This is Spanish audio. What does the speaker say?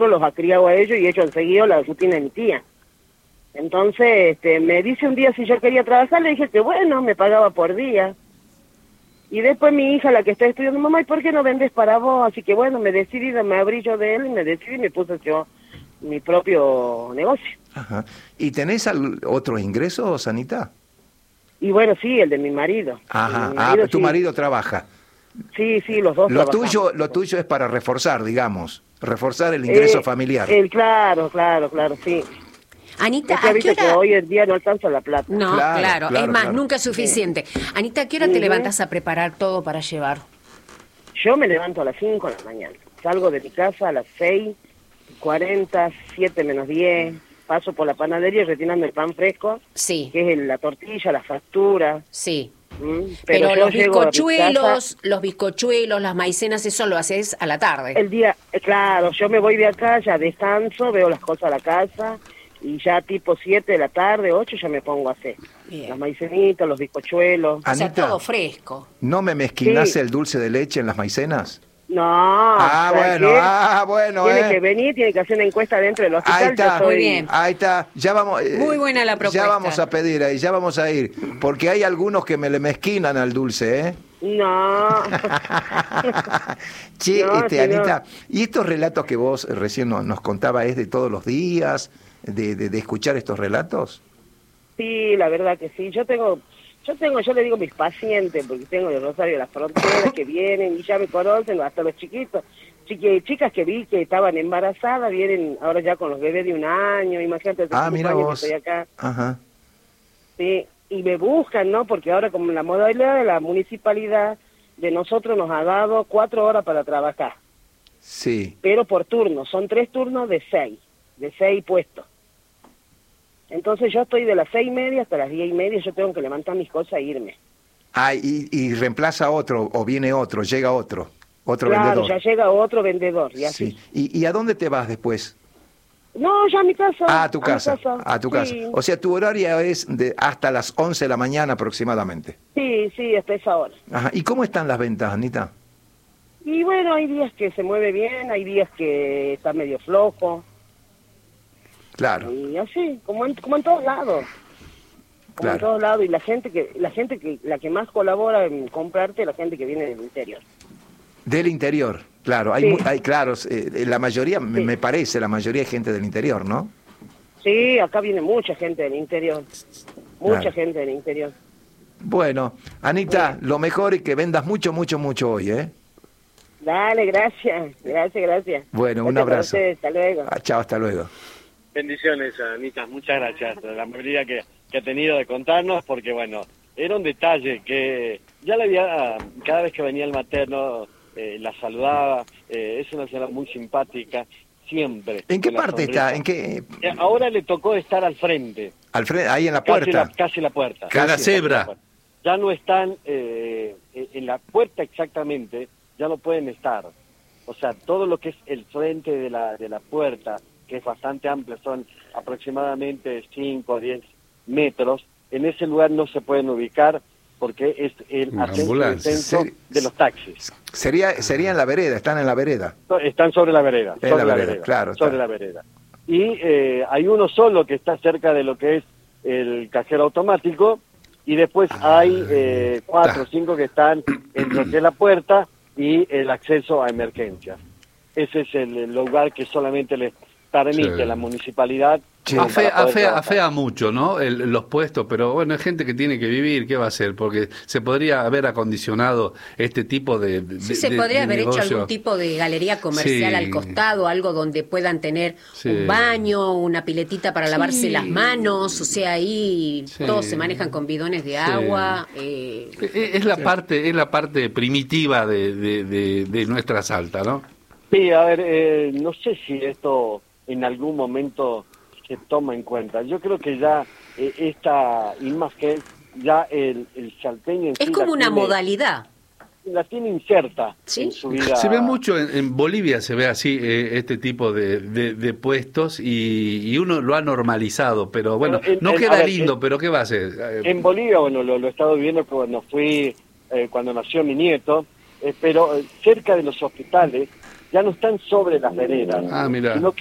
los ha criado a ellos y ellos han seguido la rutina de mi tía. Entonces, me dice un día si yo quería trabajar, le dije que bueno, me pagaba por día. Y después mi hija, la que está estudiando, mamá, ¿y por qué no vendes para vos? Así que bueno, me decidí, me abrí yo de él y me decidí y me puse yo mi propio negocio. Ajá. ¿Y tenés otros ingresos, Anita? Y bueno, sí, el de mi marido. Ajá. Mi marido, Tu sí. marido trabaja. Sí, los dos trabajamos. Lo tuyo es para reforzar, digamos, reforzar el ingreso familiar. Claro, sí. Anita, Porque ¿a qué viste que hora? hoy en día no alcanza la plata. No, claro, es más, claro. nunca es suficiente. Anita, ¿a qué hora te levantas a preparar todo para llevar? Yo me levanto a las 5 de la mañana. Salgo de mi casa a las 6:40, 7 menos 10. Paso por la panadería retirando el pan fresco. Sí. Que es la tortilla, la factura. Sí. Pero los llego a mi bizcochuelos, las maicenas, eso lo haces a la tarde. El día, claro, yo me voy de acá, ya descanso, veo las cosas a la casa y ya tipo 7 de la tarde, 8 ya me pongo a hacer. Bien. Las maicenitas, los bizcochuelos. O sea, Anita, todo fresco. ¿no me mezquinás Sí. el dulce de leche en las maicenas? No. Bueno, Tiene que venir, tiene que hacer una encuesta dentro del hospital. Ahí está, Muy bien. Ahí está, ya vamos. Muy buena la propuesta. Ya vamos a pedir ahí, ya vamos a ir, porque hay algunos que me le mezquinan al dulce, ¿eh? No. Che, No, señor. Anita, y estos relatos que vos recién nos contabas, ¿es de todos los días, de escuchar estos relatos? Sí, la verdad que sí. Yo le digo mis pacientes, porque tengo de Rosario de las Fronteras que vienen y ya me conocen, hasta los chiquitos. Chicas que vi que estaban embarazadas, vienen ahora ya con los bebés de 1 año, imagínate, hace 5 mira años vos. que estoy acá. Ajá. Sí, y me buscan, ¿no? Porque ahora como la modalidad de la municipalidad de nosotros nos ha dado 4 horas para trabajar, Sí. pero por turno, son 3 turnos de 6 puestos. Entonces yo estoy de las 6:30 hasta las 10:30, yo tengo que levantar mis cosas e irme. Y reemplaza otro, o viene otro, llega otro Claro, vendedor. ya llega otro vendedor, y así. Sí. ¿Y a dónde te vas después? No, ya a mi casa. A tu casa. Sí. O sea, tu horario es hasta las 11 de la mañana aproximadamente. Sí, hasta esa hora. Ajá. ¿Y cómo están las ventas, Anita? Y bueno, hay días que se mueve bien, hay días que está medio flojo, Claro, y así, como en todos lados. Claro. En todos lados, y la gente que la que más colabora en comprarte es la gente que viene del interior. del interior, claro. Sí. Claro, la mayoría, me parece, la mayoría es gente del interior, ¿no? Sí, acá viene mucha gente del interior, mucha Claro. gente del interior. Bueno, Anita, lo mejor es que vendas mucho hoy, ¿eh? Dale, gracias. Bueno, un Gracias por abrazo. ustedes, hasta luego. Chao, hasta luego. Bendiciones, Anita, muchas gracias. La amabilidad que ha tenido de contarnos, porque bueno, era un detalle que ya le había, cada vez que venía el materno, la saludaba, es una señora muy simpática, siempre. ¿En qué con la parte sonrisa. está? ¿En qué? Ahora le tocó estar al frente. Al frente, ahí en la puerta. Casi la puerta. Cada cebra. Ya no están en la puerta exactamente, ya no pueden estar. O sea, todo lo que es el frente de la puerta, que es bastante amplio, son aproximadamente 5 o 10 metros, en ese lugar no se pueden ubicar porque es el Una ascenso y ambulancia. descenso de los taxis. Sería en la vereda, están en la vereda. Están sobre la vereda. En Sobre la la vereda, vereda, claro, sobre está. la vereda. Y hay uno solo que está cerca de lo que es el cajero automático, y después hay 4 o 5 que están entre lo que es la puerta y el acceso a emergencias. Ese es el lugar que solamente les permite Sí. la municipalidad. Sí. para poder trabajar. Afea mucho, ¿no? Los puestos, pero bueno, hay gente que tiene que vivir, ¿qué va a hacer? Porque se podría haber acondicionado este tipo de Sí, se podría haber hecho negocio. algún tipo de galería comercial Sí. al costado, algo donde puedan tener Sí. un baño, una piletita para lavarse las manos, o sea, ahí Sí. todos se manejan con bidones de agua. Es la parte primitiva de nuestra Salta, ¿no? Sí, a ver, no sé si esto en algún momento se toma en cuenta. Yo creo que ya esta imagen, ya el salteño en Es sí como la una tiene- modalidad. la tiene inserta ¿Sí? en su vida. Se ve mucho en Bolivia, se ve así este tipo de puestos y uno lo ha normalizado, pero bueno, Pero no a queda ver, lindo, pero ¿qué va a hacer? En Bolivia, bueno, lo he estado viviendo cuando fui, cuando nació mi nieto, pero cerca de los hospitales ya no están sobre las veredas, Ah, mirá. sino